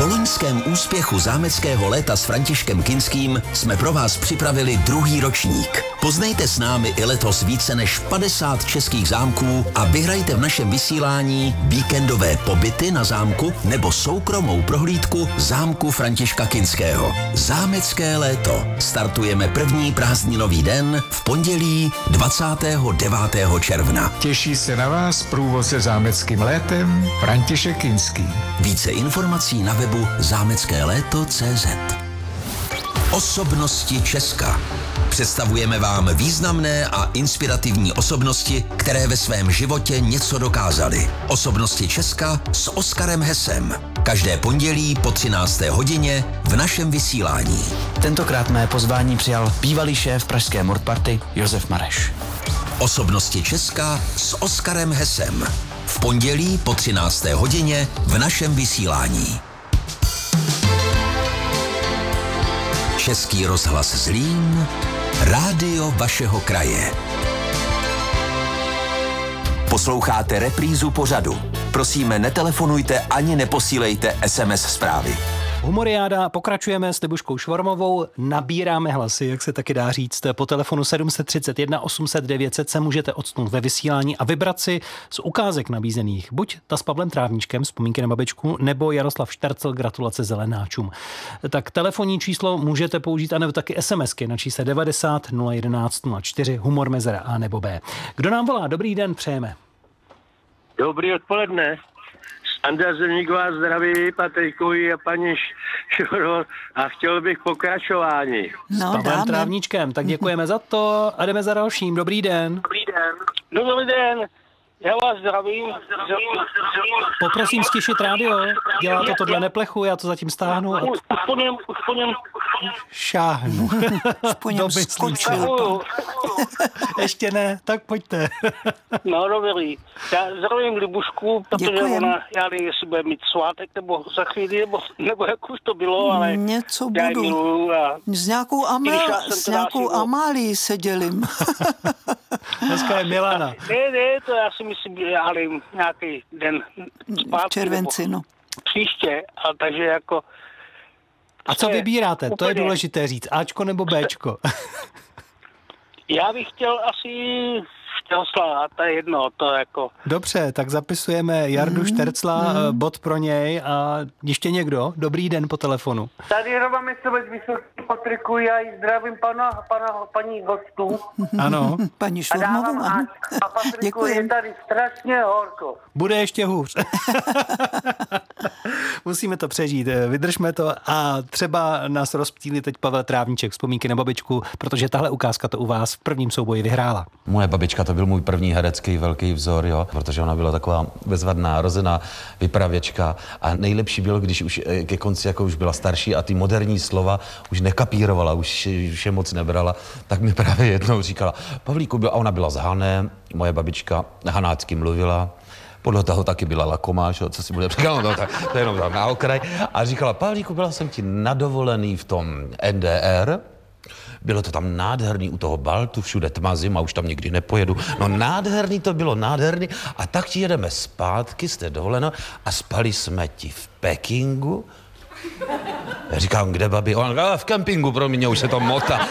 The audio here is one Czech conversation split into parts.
Po loňském úspěchu zámeckého léta s Františkem Kinským jsme pro vás připravili druhý ročník. Poznejte s námi i letos více než 50 českých zámků a vyhrajte v našem vysílání víkendové pobyty na zámku nebo soukromou prohlídku zámku Františka Kinského. Zámecké léto. Startujeme první prázdninový den v pondělí 29. června. Těší se na vás průvodce zámeckým létem František Kinský. Více informací na webu zámeckéléto.cz. Osobnosti Česka. Představujeme vám významné a inspirativní osobnosti, které ve svém životě něco dokázaly. Osobnosti Česka s Oskarem Hesem. Každé pondělí po 13. hodině v našem vysílání. Tentokrát mé pozvání přijal bývalý šéf pražské Mordparty Josef Mareš. Osobnosti Česka s Oskarem Hesem. V pondělí po 13. hodině v našem vysílání. Český rozhlas Zlín, rádio vašeho kraje. Posloucháte reprízu pořadu. Prosíme, netelefonujte ani neposílejte SMS zprávy. Humoriáda, pokračujeme s Libuškou Švormovou, nabíráme hlasy, jak se taky dá říct. Po telefonu 731 800 900 se můžete odstnout ve vysílání a vybrat si z ukázek nabízených buď ta s Pavlem Trávníčkem, vzpomínky na babičku, nebo Jaroslav Štercl, gratulace zelenáčům. Tak telefonní číslo můžete použít, anebo taky SMSky na čísle 90 011 04, humor mezera A nebo B. Kdo nám volá? Dobrý den, přejeme. Dobrý odpoledne. Andrea Zemník vás zdraví, Patrikovi a paní Šoro, a chtěl bych pokračování. S Pavlem Trávníčkem, tak děkujeme za to a jdeme za dalším. Dobrý den. Dobrý den. Dobrý den. Já vás zdravím. Poprosím stišit rádio. Dělá to tohle neplechu, já to zatím stáhnu. Už po něm. Šáhnu. Už po něm skočil. Ještě ne, tak pojďte. No dobrý. Já zdravím Libušku, protože ona, já nevím, jestli bude mít svátek, nebo za chvíli, nebo jak už to bylo, ale něco já ji budu. miluju. S nějakou Amálí se dělím. Dneska je Milana. Ne, to já si myslím, že já nevím, nějaký den zpátky. V červenci, no. Příště, a takže jako... A co vybíráte? To je důležité říct. Ačko nebo Bčko? Já bych chtěl Štěsla, to je jedno, to jako... Dobře, tak zapisujeme Jardu Štercla, bod pro něj a ještě někdo? Dobrý den po telefonu. Tady Roman Myslivec, Vysoký Patriku, já ji zdravím paní hostů. Ano. Paní Švormovou, ano. A Patriku, je tady strašně horko. Bude ještě hůř. Musíme to přežít, vydržme to a třeba nás rozptýlí teď Pavel Trávníček, vzpomínky na babičku, protože tahle ukázka to u vás v prvním souboji vyhrála. Moje babička to byl můj první herecký velký vzor, jo, protože ona byla taková bezvadná, rozená vypravěčka a nejlepší bylo, když už ke konci jako už byla starší a ty moderní slova už nekapírovala, už je moc nebrala, tak mi právě jednou říkala, Pavlíku, a ona byla z Hané, moje babička hanácky mluvila, podle toho taky byla lakomá, co si bude říkat, no, to je jenom tak na okraj. A říkala, Pavlíku, byla jsem ti nadovolený v tom NDR, bylo to tam nádherný u toho Baltu, všude tma, zima, už tam nikdy nepojedu. No nádherný to bylo, nádherný. A tak ti jedeme zpátky, jste dovoleno, a spali jsme ti v Pekingu. Já říkám, kde babi? On, v kempingu, promiň, už se to motá.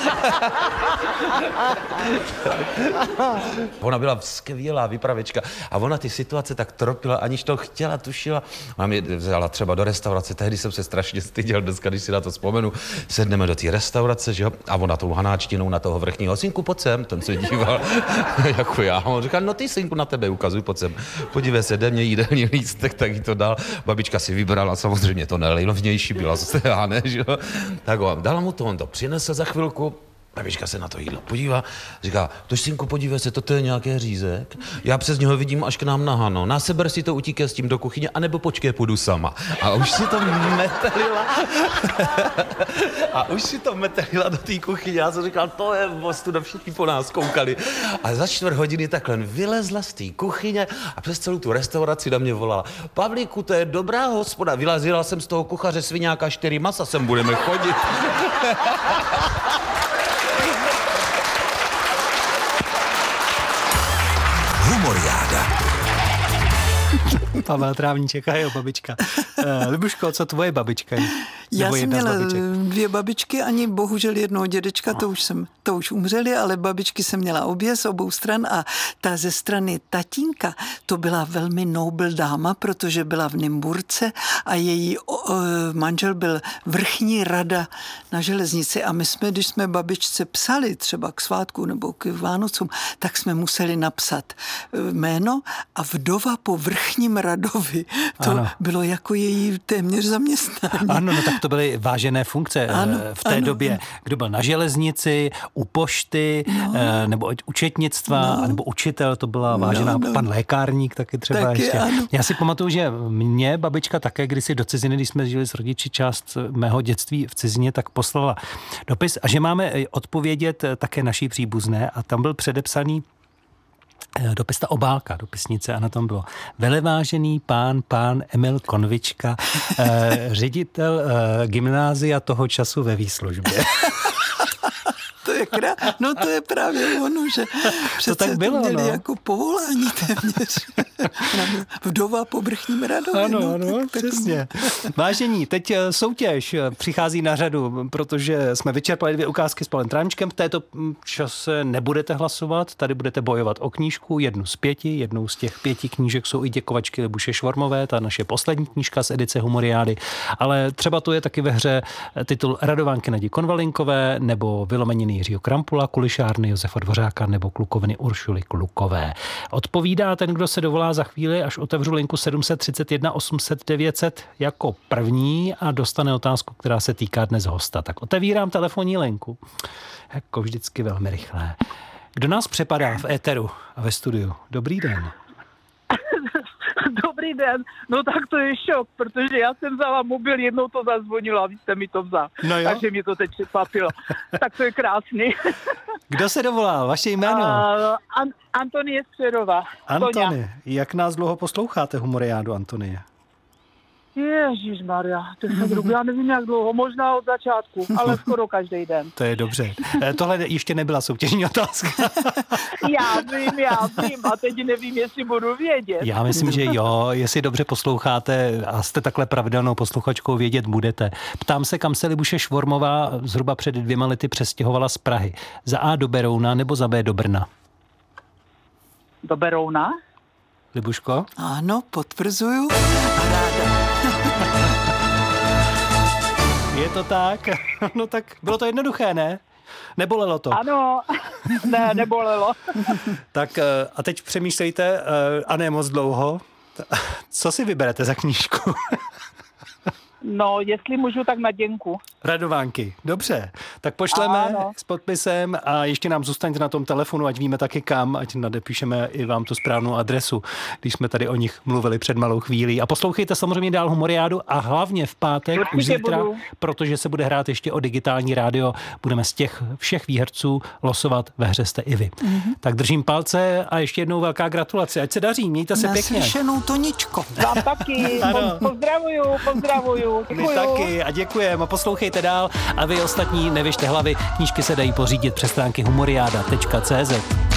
Ona byla skvělá vypravěčka a ona ty situace tak tropila, aniž to chtěla, tušila. Ona mě vzala třeba do restaurace, tehdy jsem se strašně styděl, dneska, když si na to vzpomenu, sedneme do té restaurace, že jo, a ona tou hanáčtinou na toho vrchního, synku, pojď sem, ten se díval, jako já. A on říká, no ty, synku, na tebe ukazuj, pojď sem. Podívej se, jde mě jídelní lístek, tak jí to dal. Babička si vybrala, samozřejmě to nejlevnější byla zase, ne, že jo. Tak on dala mu to, on to přinesl za chvilku. Babička se na to jídlo podívá, říká, tož synku, podívej se, toto je nějaký řízek, já přes něho vidím až k nám na Hano, seber si to, utíkej s tím do kuchyně, anebo počkej, půjdu sama. A už si to metelila, do té kuchyně, já jsem říkal, to je ostuda, všichni po nás koukali. A za 4 hodiny takhle vylezla z té kuchyně a přes celou tu restauraci na mě volala, Pavlíku, to je dobrá hospoda, vylazila jsem z toho kuchaře sviňáka 4 masa, sem budeme chodit. Humoriáda. Pavel Trávníček a jeho babička. Libuško, co tvoje babička? Já jsem měla 2 babičky, ani bohužel jednoho dědečka, to už umřeli, ale babičky jsem měla obě z obou stran a ta ze strany tatínka, to byla velmi nobl dáma, protože byla v Nymburce a její manžel byl vrchní rada na železnici a my jsme, když jsme babičce psali třeba k svátku nebo k Vánocům, tak jsme museli napsat jméno a vdova po vrchním radovi. To bylo jako její téměř zaměstnání. Ano, no tak to byly vážené funkce v té době. Kdo byl na železnici, u pošty, nebo účetnictva, nebo učitel, to byla vážená, pan lékárník taky třeba taky, ještě. Ano. Já si pamatuju, že mě babička také kdysi do ciziny, když jsme žili s rodiči část mého dětství v cizině, tak poslala dopis a že máme odpovědět také naší příbuzné a tam byl předepsaný dopis, ta obálka, dopisnice a na tom bylo velevážený pán Emil Konvička, ředitel gymnázia toho času ve výslužbě. To je právě ono, že přece to tak bylo, měli jako povolání téměř. Vdova po vrchním radovi. Ano, přesně. Vážení, teď soutěž přichází na řadu, protože jsme vyčerpali 2 ukázky s Pavlem Tráničkem. V této čase nebudete hlasovat, tady budete bojovat o knížku, 1 z 5. Jednou z těch 5 knížek jsou i Děkovačky Libuše Švormové, ta naše poslední knížka z edice Humoriády, ale třeba to je taky ve hře titul Radovánky Nadi Konvalinkové nebo Vylomeniny Jiřího Krampula, Kulišárny Josefa Dvořáka nebo Klukoviny Uršuly Klukové. Odpovídá ten, kdo se dovolá za chvíli, až otevřu linku 731 800 900 jako první a dostane otázku, která se týká dnes hosta. Tak otevírám telefonní linku. Jako vždycky velmi rychlé. Kdo nás přepadá v éteru a ve studiu? Dobrý den. Dobrý den, no tak to je šok, protože já jsem vzala mobil, jednou to zazvonilo a vy jste mi to vzal. No takže mě to teď překvapilo. Tak to je krásný. Kdo se dovolal? Vaše jméno? Antonie Středová. Antonie, jak nás dlouho posloucháte Humoriádu, Antonie? Ježišmarja, já nevím jak dlouho, možná od začátku, ale skoro každý den. To je dobře. Tohle ještě nebyla soutěžní otázka. Já vím a teď nevím, jestli budu vědět. Já myslím, že jo, jestli dobře posloucháte a jste takhle pravidelnou posluchačkou, vědět budete. Ptám se, kam se Libuše Švormová zhruba před 2 lety přestěhovala z Prahy. Za A do Berouna nebo za B do Brna? Do Berouna? Libuško? Ano, potvrzuju. A ráda. Je to tak? No tak bylo to jednoduché, ne? Nebolelo to? Ano, ne, nebolelo. Tak a teď přemýšlejte, a ne moc dlouho, co si vyberete za knížku? No, jestli můžu, tak na Děnku. Radovánky, dobře. Tak pošleme s podpisem a ještě nám zůstaňte na tom telefonu, ať víme taky kam, ať nadepíšeme i vám tu správnou adresu, když jsme tady o nich mluvili před malou chvílí. A poslouchejte samozřejmě dál Humoriádu a hlavně v pátek, už zítra, protože se bude hrát ještě o digitální rádio, budeme z těch všech výherců losovat ve hře jste i vy. Tak držím palce a ještě jednou velká gratulace. Ať se daří, mějte se pěkně. Naslyšenou, Toničko. Vám taky. Pozdravuju. My taky a děkujeme a poslouchejte dál a vy ostatní nevěžte hlavy, knížky se dají pořídit přes stránky humoriada.cz.